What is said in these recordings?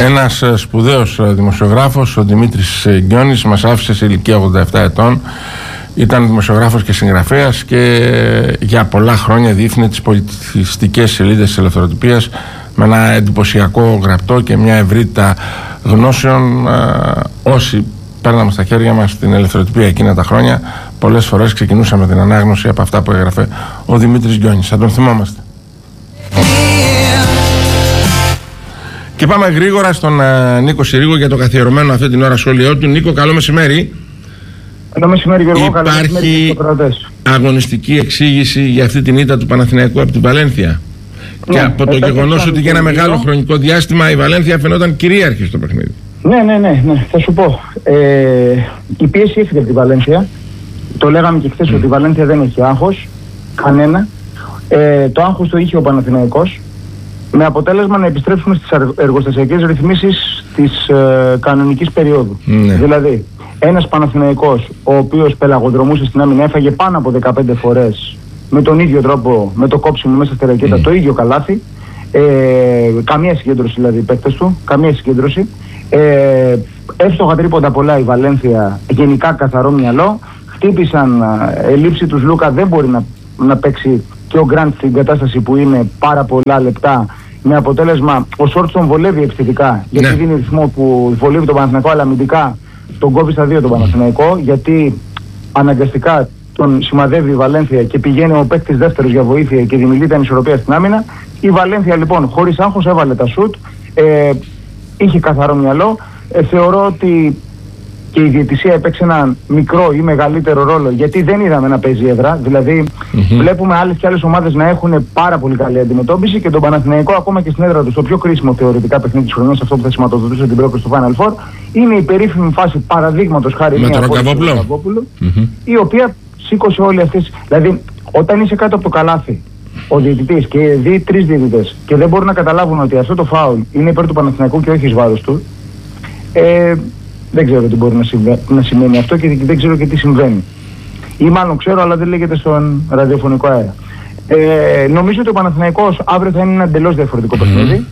Ένας σπουδαίος δημοσιογράφος, ο Δημήτρης Γκιόνης, μας άφησε σε ηλικία 87 ετών. Ήταν δημοσιογράφος και συγγραφέας και για πολλά χρόνια διεύθυνε τις πολιτιστικές σελίδες της Ελευθεροτυπίας με ένα εντυπωσιακό γραπτό και μια ευρύτητα γνώσεων. Όσοι παίρναμε στα χέρια μας την Ελευθεροτυπία εκείνα τα χρόνια, πολλές φορές ξεκινούσαμε την ανάγνωση από αυτά που έγραφε ο Δημήτρης Γκιόνης. Θα τον θυμόμαστε. Και πάμε γρήγορα στον Νίκο Συρίγο για το καθιερωμένο αυτή την ώρα σχόλιο του. Νίκο, καλό μεσημέρι. Καλό μεσημέρι, Γιώργο. Υπάρχει αγωνιστική εξήγηση για αυτή την ήττα του Παναθηναϊκού από την Βαλένθια? Ναι, και από το γεγονός ότι για ένα μεγάλο χρονικό διάστημα η Βαλένθια φαινόταν κυρίαρχη στο παιχνίδι. Ναι, θα σου πω. Η πίεση έφυγε από τη Βαλένθια. Το λέγαμε και χθες ότι η Βαλένθια δεν έχει άγχος. Κανένα. Το άγχος το είχε ο Παναθηναϊκός. Με αποτέλεσμα να επιστρέψουμε στις εργοστασιακές ρυθμίσεις της κανονικής περίοδου. Ναι. Δηλαδή, ένας Παναθηναϊκός, ο οποίος πελαγοδρομούσε στην άμυνα, έφαγε πάνω από 15 φορές με τον ίδιο τρόπο, με το κόψιμο μέσα στη ρακέτα, το ίδιο καλάθι. Καμία συγκέντρωση δηλαδή οι παίκτες του, καμία συγκέντρωση. Εύστοχα τρίποντα πολλά η Βαλένθια, γενικά καθαρό μυαλό. Χτύπησαν ελήψη τους Λούκα, δεν μπορεί να παίξει και ο Γκραντ στην κατάσταση που είναι πάρα πολλά λεπτά. Με αποτέλεσμα ο Σόρτς τον βολεύει επιθετικά, γιατί δίνει ρυθμό που βολεύει τον Παναθηναϊκό, αλλά αμυντικά τον κόβει στα δύο τον Παναθηναϊκό, γιατί αναγκαστικά τον σημαδεύει η Βαλένθια και πηγαίνει ο παίκτης δεύτερος για βοήθεια και δημιουργείται ανισορροπία στην άμυνα. Η Βαλένθια λοιπόν χωρίς άγχος έβαλε τα σουτ, είχε καθαρό μυαλό. Θεωρώ ότι και η διαιτησία έπαιξε ένα μικρό ή μεγαλύτερο ρόλο, γιατί δεν είδαμε να παίζει έδρα. Δηλαδή, βλέπουμε άλλες και άλλες ομάδες να έχουν πάρα πολύ καλή αντιμετώπιση και τον Παναθηναϊκό, ακόμα και στην έδρα του, στο πιο κρίσιμο θεωρητικά παιχνίδι της χρονιάς, αυτό που θα σηματοδοτούσε την πρόκριση στο Final Four, είναι η περίφημη φάση παραδείγματος χάρη με τον Ροκαβόπουλο, η οποία σήκωσε όλη αυτή. Δηλαδή, όταν είσαι κάτω από το καλάθι, ο διαιτητής και δει τρεις διαιτητές και δεν μπορούν να καταλάβουν ότι αυτό το φάουλ είναι υπέρ του Παναθηναϊκού και όχι εις βάρος του. Δεν ξέρω τι μπορεί να σημαίνει αυτό και δεν ξέρω και τι συμβαίνει. Ή μάλλον ξέρω, αλλά δεν λέγεται στον ραδιοφωνικό αέρα. Νομίζω ότι ο Παναθηναϊκός αύριο θα είναι ένα εντελώς διαφορετικό παιχνίδι.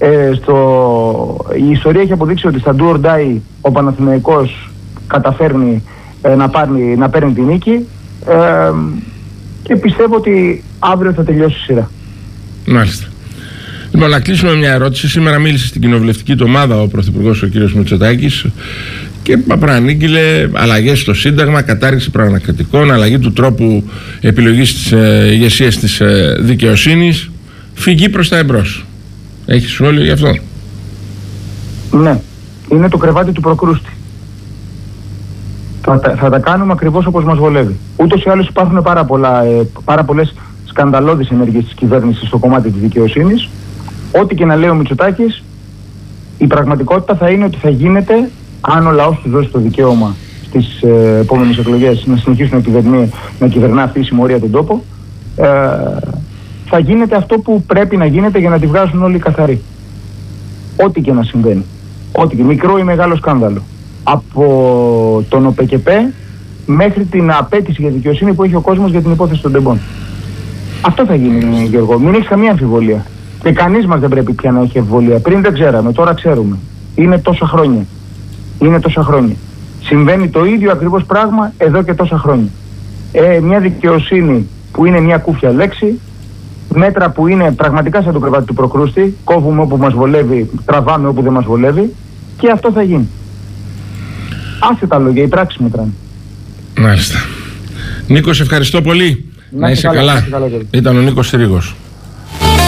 Η ιστορία έχει αποδείξει ότι στα do or die ο Παναθηναϊκός καταφέρνει να παίρνει τη νίκη και πιστεύω ότι αύριο θα τελειώσει η σειρά. Μάλιστα. Λοιπόν, να κλείσουμε μια ερώτηση. Σήμερα μίλησε στην κοινοβουλευτική του ομάδα ο Πρωθυπουργός, ο κ. Μητσοτάκης, και προανήγγειλε αλλαγές στο Σύνταγμα, κατάργηση προανακριτικών, αλλαγή του τρόπου επιλογής της ηγεσίας της δικαιοσύνης, φυγή προς τα εμπρός. Έχει σχόλιο γι' αυτό? Ναι, είναι το κρεβάτι του προκρούστη. Θα τα κάνουμε ακριβώς όπως μας βολεύει. Ούτως ή άλλως υπάρχουν πάρα πολλές σκανδαλώδεις ενέργειες της κυβέρνησης στο κομμάτι της δικαιοσύνης. Ό,τι και να λέει ο Μητσοτάκης, η πραγματικότητα θα είναι ότι θα γίνεται, αν ο λαός του δώσει το δικαίωμα στις επόμενες εκλογές να συνεχίσουν να κυβερνά αυτή η συμμορία τον τόπο, θα γίνεται αυτό που πρέπει να γίνεται για να τη βγάζουν όλοι καθαροί. Ό,τι και να συμβαίνει. Ό,τι και μικρό ή μεγάλο σκάνδαλο. Από τον ΟΠΕΚΕΠΕ μέχρι την απέτηση για δικαιοσύνη που έχει ο κόσμος για την υπόθεση των τεμπών. Αυτό θα γίνει, Γιώργο. Μην έχεις καμία αμφιβολία. Και κανείς μας δεν πρέπει πια να έχει αμφιβολία. Πριν δεν ξέραμε, τώρα ξέρουμε. Είναι τόσα χρόνια. Συμβαίνει το ίδιο ακριβώς πράγμα εδώ και τόσα χρόνια. Μια δικαιοσύνη που είναι μια κούφια λέξη, μέτρα που είναι πραγματικά σαν το κρεβάτι του προκρούστη, κόβουμε όπου μας βολεύει, τραβάμε όπου δεν μας βολεύει, και αυτό θα γίνει. Άσε τα λόγια, οι πράξεις μετράνε. Μάλιστα. Νίκο, σε ευχαριστώ πολύ. Να είσαι καλά. Ήταν ο Νίκος Συρίγος.